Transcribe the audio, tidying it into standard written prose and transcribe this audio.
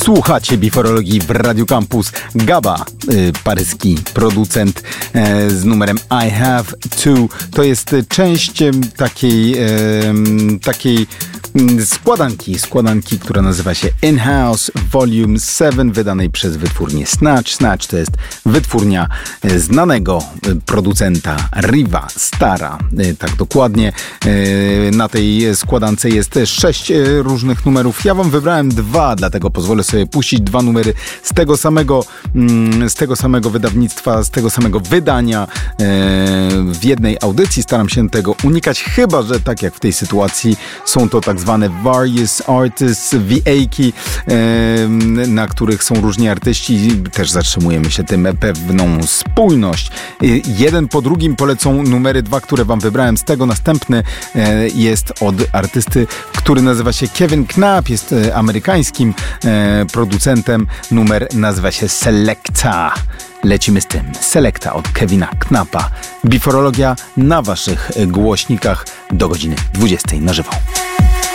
Słuchacie Biforologii w Radio Campus. Gaba, paryski producent z numerem I Have To. To jest część takiej składanki, która nazywa się In-House Volume 7, wydanej przez wytwórnię Snatch. Snatch to jest wytwórnia znanego producenta Riva Stara. Tak dokładnie. Na tej składance jest 6 różnych numerów. Ja wam wybrałem 2, dlatego pozwolę sobie puścić 2 numery z tego samego wydawnictwa, z tego samego wydania w jednej audycji. Staram się tego unikać, chyba że tak jak w tej sytuacji są to tak zwane various artists, VA-ki, na których są różni artyści. Też zatrzymujemy się tym pewną spójność. Jeden po drugim polecą numery 2, które wam wybrałem. Z tego następny jest od artysty, który nazywa się Kevin Knapp, jest amerykańskim producentem. Numer nazywa się Selecta. Lecimy z tym. Selecta od Kevina Knappa. Biforologia na waszych głośnikach do godziny 20 na żywo.